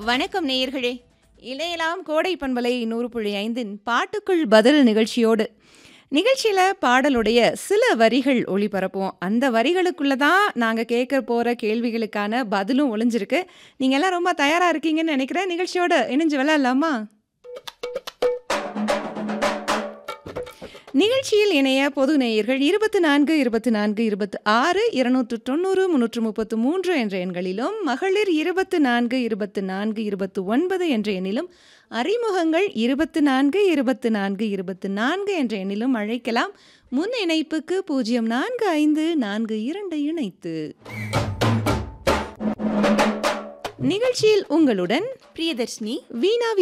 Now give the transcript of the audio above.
வணக்கம் நேயர்களே. இளையலாம் கோடை பண்பலை 100.5 பாட்டுக்குள் பதில் நிகழ்ச்சியோடு நிகழ்ச்சியில பாடலுடைய சில வரிகள் ஒளிபரப்போம். அந்த வரிகளுக்குள்ள தான் நாங்க கேட்க போற கேள்விகளுக்கான பதிலும் ஒளிஞ்சிருக்கு. நீங்க எல்லாம் ரொம்ப தயாரா இருக்கீங்கன்னு நினைக்கிறேன். நிகழ்ச்சியோட இணைஞ்சு விளையாடலாமா? நிகழ்ச்சியில் இணைய பொது நேயர்கள் 24 24 26 290 333 என்ற எண்களிலும், மகளிர் 24 24 29 என்ற எண்ணிலும், அறிமுகங்கள் 24 24 24 என்ற எண்ணிலும் அழைக்கலாம். முன் இணைப்புக்கு 0454 இணைத்து. நிகழ்ச்சியில் உங்களுடன் பிரியதர்ஷினி, வீணா